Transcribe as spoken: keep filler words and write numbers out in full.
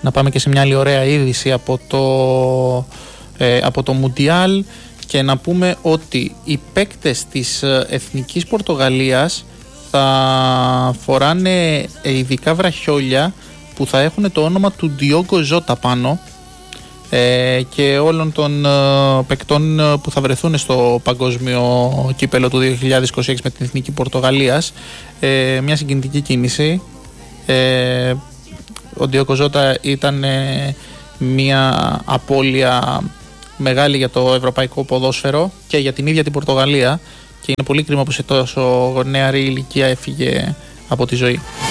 να πάμε και σε μια άλλη ωραία είδηση από το, ε, από το Μουντιάλ και να πούμε ότι οι παίκτες της Εθνικής Πορτογαλίας θα φοράνε ειδικά βραχιόλια που θα έχουν το όνομα του Ντιόγκο Ζότα πάνω, ε, και όλων των ε, παικτών που θα βρεθούν στο παγκόσμιο κύπελο του δύο χιλιάδες είκοσι έξι με την Εθνική Πορτογαλίας. Ε, μια συγκινητική κίνηση. Ε, ο Ντιόγκο Ζότα ήταν ε, μια απώλεια μεγάλη για το ευρωπαϊκό ποδόσφαιρο και για την ίδια την Πορτογαλία, και είναι πολύ κρίμα που σε τόσο νεαρή ηλικία έφυγε από τη ζωή.